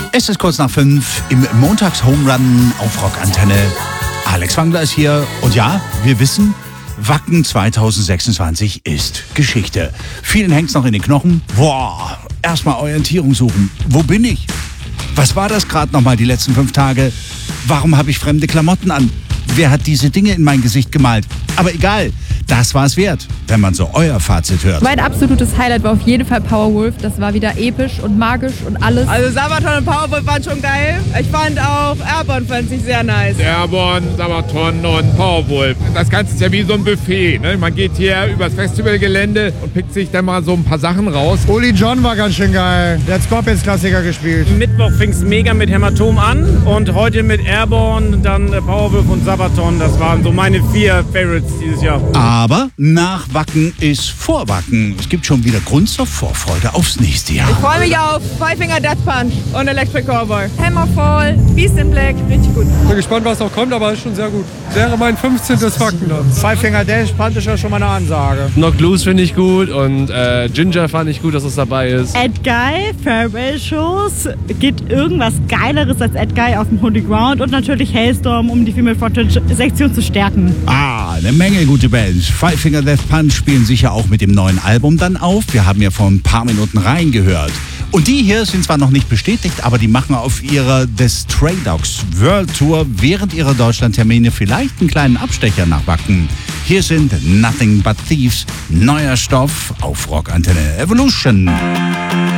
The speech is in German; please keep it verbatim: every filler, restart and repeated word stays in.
Es ist kurz nach fünf im Montags-Home-Run auf Rockantenne. Alex Wangler ist hier und ja, wir wissen, Wacken zwanzig sechsundzwanzig ist Geschichte. Vielen hängt's noch in den Knochen. Boah, erstmal Orientierung suchen. Wo bin ich? Was war das gerade nochmal die letzten fünf Tage? Warum habe ich fremde Klamotten an? Wer hat diese Dinge in mein Gesicht gemalt? Aber egal, das war es wert, wenn man so euer Fazit hört. Mein absolutes Highlight war auf jeden Fall Powerwolf. Das war wieder episch und magisch und alles. Also Sabaton und Powerwolf waren schon geil. Ich fand auch Airborne fand ich sehr nice. Airborne, Sabaton und Powerwolf. Das Ganze ist ja wie so ein Buffet. Ne? Man geht hier übers Festivalgelände und pickt sich dann mal so ein paar Sachen raus. Uli John war ganz schön geil. Der hat Scorpions-Klassiker gespielt. Mittwoch fing es mega mit Hämatom an und heute mit Airborne, dann Powerwolf und Sabaton. Das waren so meine vier Favorites dieses Jahr. Aber nach Wacken ist vor Wacken. Es gibt schon wieder Grund zur Vorfreude aufs nächste Jahr. Ich freue mich auf Five Finger Death Punch und Electric Cowboy. Hammerfall, Beast in Black, richtig gut. Bin gespannt, was noch kommt, aber ist schon sehr gut. Wäre mein fünfzehntes Wacken dann. Five Finger Death Punch ist ja schon mal eine Ansage. Knocked Loose finde ich gut und äh, Ginger fand ich gut, dass es dabei ist. Ed Guy, Farewell Shows. Gibt irgendwas Geileres als Ed Guy auf dem Holy Ground und natürlich Hailstorm, um die Female Frontage Sektion zu stärken. Ah, eine Menge gute Bands. Five Finger Death Punch spielen sicher auch mit dem neuen Album dann auf. Wir haben ja vor ein paar Minuten reingehört. Und die hier sind zwar noch nicht bestätigt, aber die machen auf ihrer The Stray Dogs World Tour während ihrer Deutschlandtermine vielleicht einen kleinen Abstecher nach Wacken. Hier sind Nothing But Thieves, neuer Stoff auf Rockantenne Evolution.